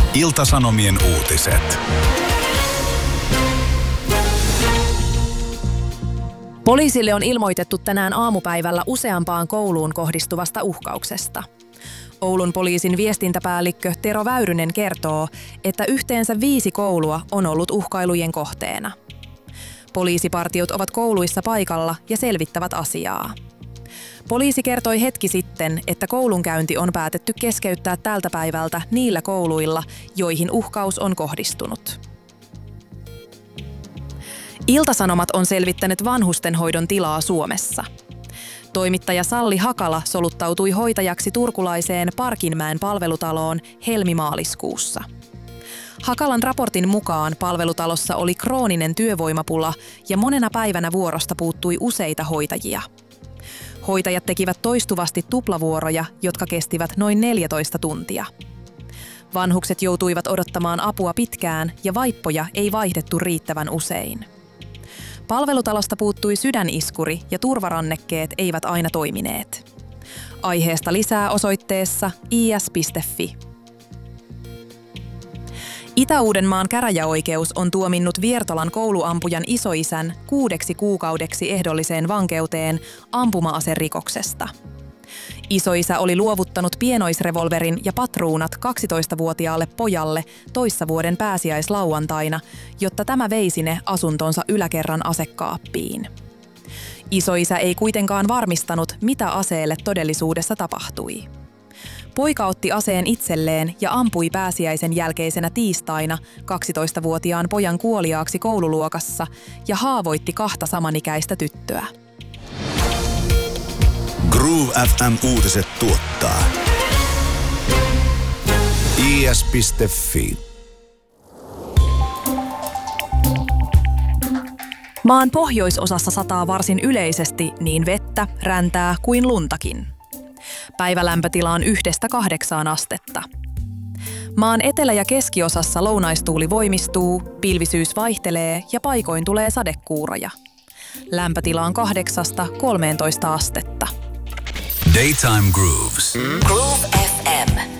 Ilta-Sanomien uutiset. Poliisille on ilmoitettu tänään aamupäivällä useampaan kouluun kohdistuvasta uhkauksesta. Oulun poliisin viestintäpäällikkö Tero Väyrynen kertoo, että yhteensä 5 koulua on ollut uhkailujen kohteena. Poliisipartiot ovat kouluissa paikalla ja selvittävät asiaa. Poliisi kertoi hetki sitten, että koulunkäynti on päätetty keskeyttää tältä päivältä niillä kouluilla, joihin uhkaus on kohdistunut. Ilta-Sanomat on selvittänyt vanhustenhoidon tilaa Suomessa. Toimittaja Salli Hakala soluttautui hoitajaksi turkulaiseen Parkinmäen palvelutaloon helmimaaliskuussa. Hakalan raportin mukaan palvelutalossa oli krooninen työvoimapula ja monena päivänä vuorosta puuttui useita hoitajia. Hoitajat tekivät toistuvasti tuplavuoroja, jotka kestivät noin 14 tuntia. Vanhukset joutuivat odottamaan apua pitkään ja vaippoja ei vaihdettu riittävän usein. Palvelutalosta puuttui sydäniskuri ja turvarannekkeet eivät aina toimineet. Aiheesta lisää osoitteessa is.fi. Itä-Uudenmaan käräjäoikeus on tuominnut Viertolan kouluampujan isoisän 6 kuukaudeksi ehdolliseen vankeuteen ampuma-aserikoksesta. Isoisä oli luovuttanut pienoisrevolverin ja patruunat 12-vuotiaalle pojalle toissa vuoden pääsiäislauantaina, jotta tämä veisi ne asuntonsa yläkerran asekaappiin. Isoisä ei kuitenkaan varmistanut, mitä aseelle todellisuudessa tapahtui. Poika otti aseen itselleen ja ampui pääsiäisen jälkeisenä tiistaina 12-vuotiaan pojan kuoliaaksi koululuokassa ja haavoitti 2 samanikäistä tyttöä. Groove FM uutiset tuottaa is.fi. Maan pohjoisosassa sataa varsin yleisesti niin vettä, räntää kuin luntakin. Päivälämpötila on 1–8 astetta. Maan etelä- ja keskiosassa lounaistuuli voimistuu, pilvisyys vaihtelee ja paikoin tulee sadekuuroja. Lämpötila on 8–13 astetta. Daytime Grooves. Groove FM.